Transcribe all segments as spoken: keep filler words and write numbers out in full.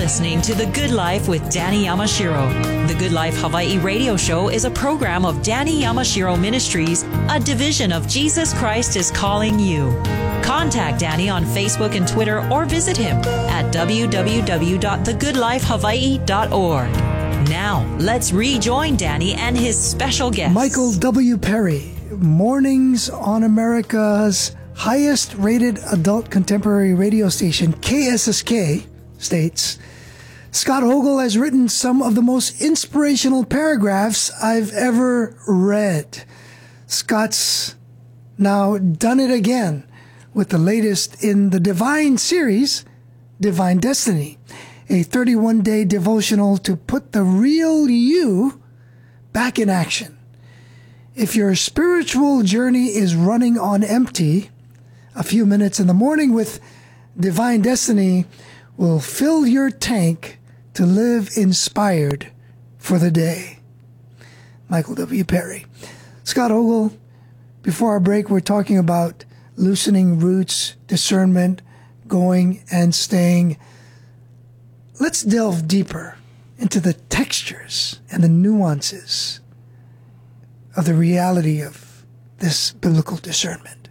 listening to The Good Life with Danny Yamashiro. The Good Life Hawaii radio show is a program of Danny Yamashiro Ministries, a division of Jesus Christ is Calling You. Contact Danny on Facebook and Twitter or visit him at w w w dot the good life hawaii dot org. Now, let's rejoin Danny and his special guest, Michael W. Perry. Mornings on America's highest-rated adult contemporary radio station, K S S K, states, Scott Hoagel has written some of the most inspirational paragraphs I've ever read. Scott's now done it again with the latest in the Divine series, Divine Destiny, a thirty-one day devotional to put the real you back in action. If your spiritual journey is running on empty, a few minutes in the morning with Divine Destiny will fill your tank to live inspired for the day. Michael W. Perry. Scott Hoagel, before our break, we're talking about loosening roots, discernment, going and staying. Let's delve deeper into the textures and the nuances of the reality of this biblical discernment.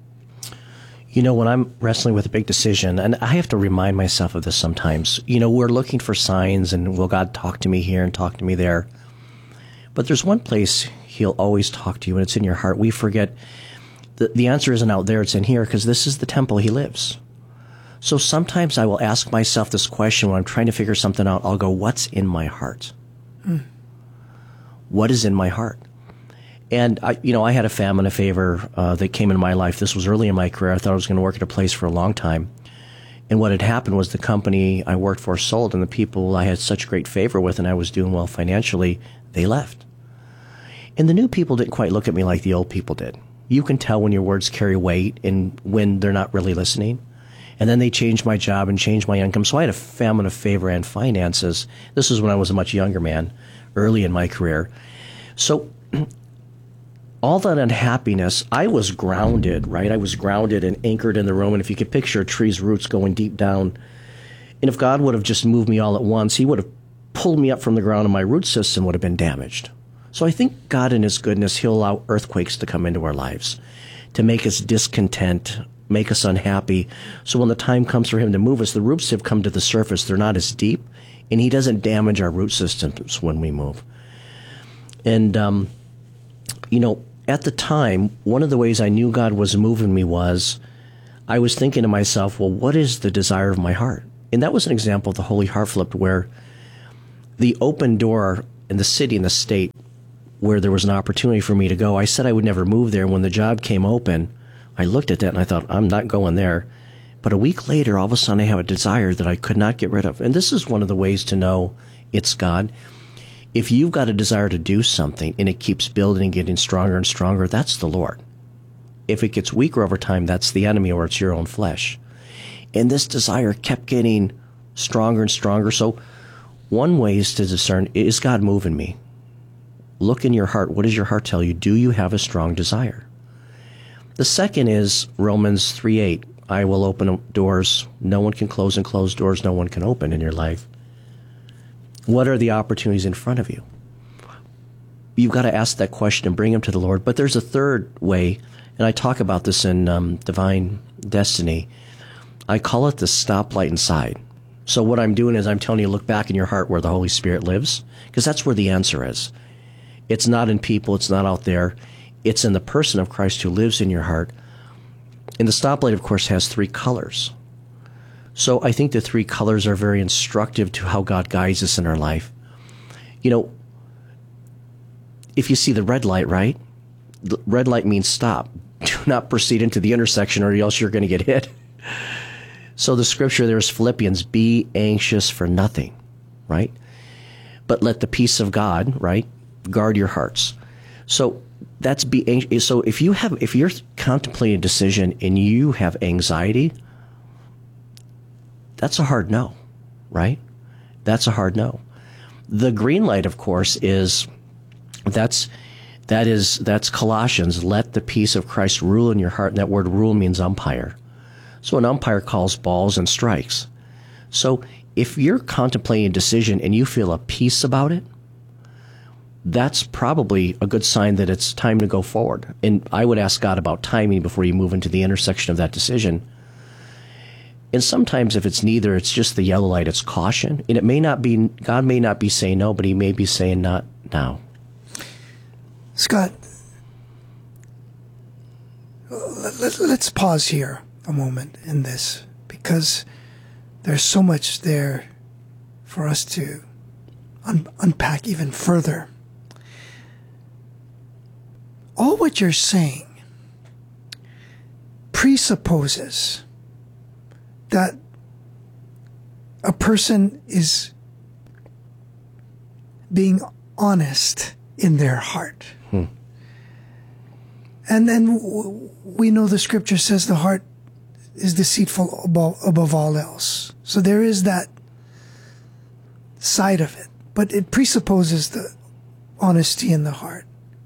You know, when I'm wrestling with a big decision, and I have to remind myself of this sometimes, you know, we're looking for signs and will God talk to me here and talk to me there? But there's one place he'll always talk to you, and it's in your heart. We forget the, the answer isn't out there, it's in here, because this is the temple he lives. So sometimes I will ask myself this question when I'm trying to figure something out. I'll go, what's in my heart? Hmm. What is in my heart? And, I, you know, I had a famine, a favor uh, that came into my life. This was early in my career. I thought I was going to work at a place for a long time. And what had happened was the company I worked for sold, and the people I had such great favor with and I was doing well financially, they left. And the new people didn't quite look at me like the old people did. You can tell when your words carry weight and when they're not really listening. And then they changed my job and changed my income. So I had a famine of favor and finances. This was when I was a much younger man, early in my career. So all that unhappiness, I was grounded, right? I was grounded and anchored in the room. And if you could picture a tree's roots going deep down, and if God would have just moved me all at once, he would have pulled me up from the ground and my root system would have been damaged. So I think God in his goodness, he'll allow earthquakes to come into our lives to make us discontent, make us unhappy. So when the time comes for him to move us, the roots have come to the surface. They're not as deep, and he doesn't damage our root systems when we move. And, um, you know, at the time, one of the ways I knew God was moving me was I was thinking to myself, well, what is the desire of my heart? And that was an example of the Holy Heart Flip, where the open door in the city, in the state, where there was an opportunity for me to go, I said I would never move there. When the job came open, I looked at that and I thought, I'm not going there. But a week later, all of a sudden, I have a desire that I could not get rid of. And this is one of the ways to know it's God. If you've got a desire to do something and it keeps building and getting stronger and stronger, that's the Lord. If it gets weaker over time, that's the enemy, or it's your own flesh. And this desire kept getting stronger and stronger. So one way is to discern, is God moving me? Look in your heart. What does your heart tell you? Do you have a strong desire? The second is Romans three eight. I will open doors no one can close, and close doors no one can open in your life. What are the opportunities in front of you? You've got to ask that question and bring them to the Lord. But there's a third way, and I talk about this in um, Divine Destiny. I call it the stoplight inside. So what I'm doing is I'm telling you, look back in your heart where the Holy Spirit lives, because that's where the answer is. It's not in people. It's not out there. It's in the person of Christ who lives in your heart. And the stoplight, of course, has three colors. So I think the three colors are very instructive to how God guides us in our life. You know, if you see the red light, right? The red light means stop. Do not proceed into the intersection or else you're going to get hit. So the scripture there is Philippians, be anxious for nothing, right? But let the peace of God, right, guard your hearts. So that's be anxious. So if you have, if you're contemplating a decision and you have anxiety, that's a hard no, right? That's a hard no. The green light, of course, is that's that is that's Colossians. Let the peace of Christ rule in your heart. And that word "rule" means umpire. So an umpire calls balls and strikes. So if you're contemplating a decision and you feel a peace about it, that's probably a good sign that it's time to go forward. And I would ask God about timing before you move into the intersection of that decision. And sometimes if it's neither, it's just the yellow light, it's caution. And it may not be, God may not be saying no, but he may be saying not now. Scott, let's pause here a moment in this, because there's so much there for us to un- unpack even further. All what you're saying presupposes that a person is being honest in their heart. Hmm. And then w- we know the scripture says the heart is deceitful above, above all else. So there is that side of it. But it presupposes the honesty in the heart.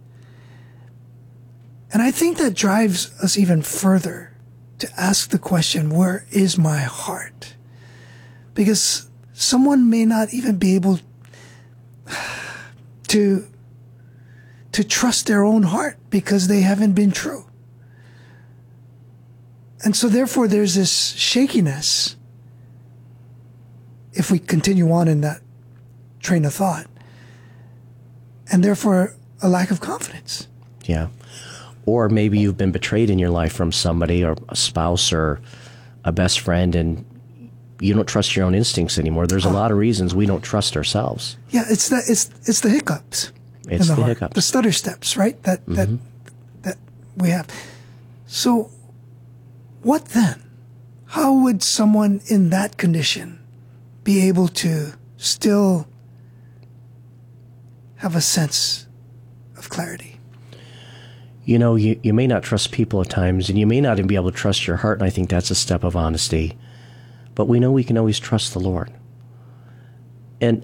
And I think that drives us even further to ask the question, where is my heart? Because someone may not even be able to, to trust their own heart because they haven't been true. And so therefore there's this shakiness, if we continue on in that train of thought, and therefore a lack of confidence. Yeah. Or maybe you've been betrayed in your life from somebody, or a spouse or a best friend, and you don't trust your own instincts anymore. There's a lot of reasons we don't trust ourselves. Yeah, it's the it's it's the hiccups. It's the, the heart, hiccups. the stutter steps, right? That that mm-hmm. that we have. So, what then? How would someone in that condition be able to still have a sense of clarity? You know, you, you may not trust people at times, and you may not even be able to trust your heart, and I think that's a step of honesty. But we know we can always trust the Lord. And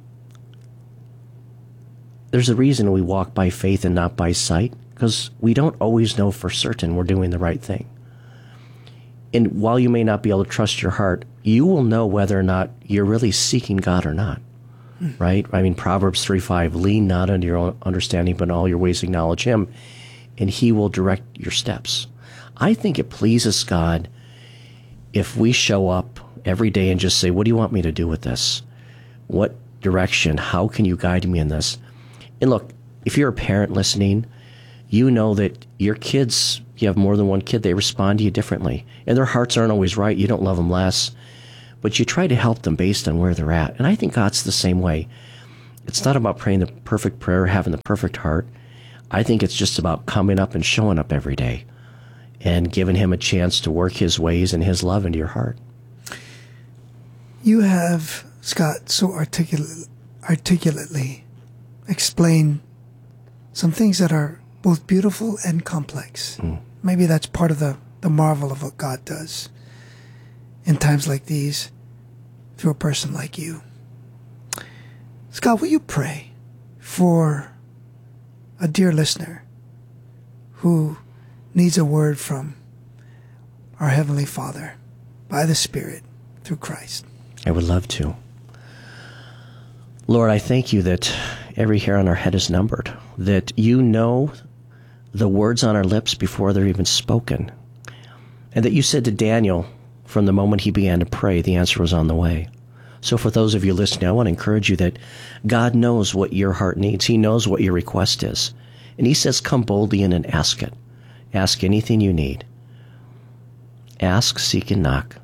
there's a reason we walk by faith and not by sight, because we don't always know for certain we're doing the right thing. And while you may not be able to trust your heart, you will know whether or not you're really seeking God or not. Hmm. Right? I mean, Proverbs three five, lean not unto your own understanding, but in all your ways acknowledge him, and he will direct your steps. I think it pleases God if we show up every day and just say, what do you want me to do with this? What direction? How can you guide me in this? And look, if you're a parent listening, you know that your kids, you have more than one kid, they respond to you differently. And their hearts aren't always right. You don't love them less. But you try to help them based on where they're at. And I think God's the same way. It's not about praying the perfect prayer, having the perfect heart. I think it's just about coming up and showing up every day and giving him a chance to work his ways and his love into your heart. You have, Scott, so articulate, articulately explained some things that are both beautiful and complex. Mm. Maybe that's part of the, the marvel of what God does in times like these through a person like you. Scott, will you pray for a dear listener who needs a word from our Heavenly Father by the Spirit through Christ? I would love to. Lord, I thank you that every hair on our head is numbered, that you know the words on our lips before they're even spoken, and that you said to Daniel from the moment he began to pray, the answer was on the way. So for those of you listening, I want to encourage you that God knows what your heart needs. He knows what your request is. And he says, come boldly in and ask it. Ask anything you need. Ask, seek, and knock.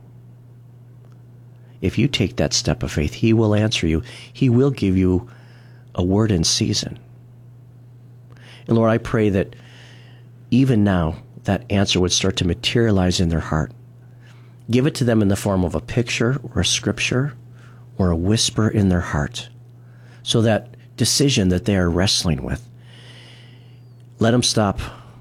If you take that step of faith, he will answer you. He will give you a word in season. And Lord, I pray that even now, that answer would start to materialize in their heart. Give it to them in the form of a picture or a scripture or a whisper in their heart. So that decision that they are wrestling with, let them stop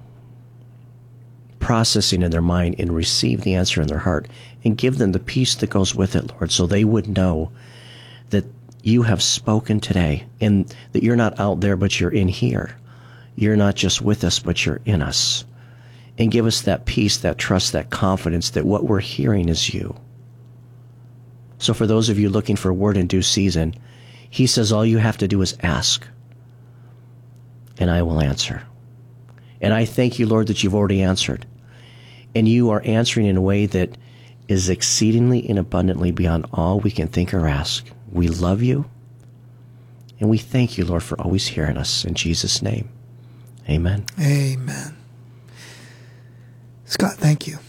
processing in their mind and receive the answer in their heart, and give them the peace that goes with it, Lord, so they would know that you have spoken today, and that you're not out there, but you're in here. You're not just with us, but you're in us. And give us that peace, that trust, that confidence that what we're hearing is you. So for those of you looking for a word in due season, he says all you have to do is ask, and I will answer. And I thank you, Lord, that you've already answered. And you are answering in a way that is exceedingly and abundantly beyond all we can think or ask. We love you, and we thank you, Lord, for always hearing us. In Jesus' name, amen. Amen. Scott, thank you.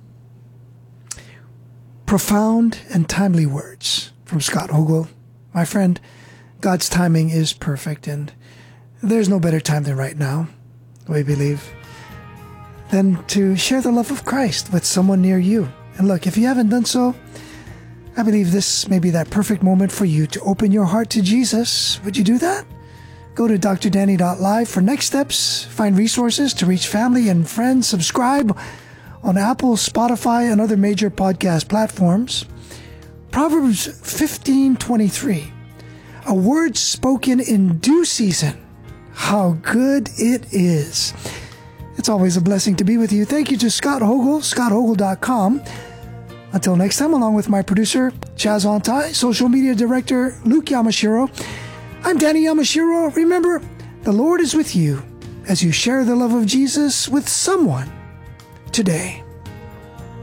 Profound and timely words from Scott Hogel. My friend, God's timing is perfect, and there's no better time than right now, we believe, than to share the love of Christ with someone near you. And look, if you haven't done so, I believe this may be that perfect moment for you to open your heart to Jesus. Would you do that? Go to d r danny dot live for next steps, find resources to reach family and friends, subscribe on Apple, Spotify, and other major podcast platforms. Proverbs fifteen twenty-three, a word spoken in due season. How good it is. It's always a blessing to be with you. Thank you to Scott Hogel, scott hogel dot com. Until next time, along with my producer, Chaz Ontai, social media director, Luke Yamashiro, I'm Danny Yamashiro. Remember, the Lord is with you as you share the love of Jesus with someone today.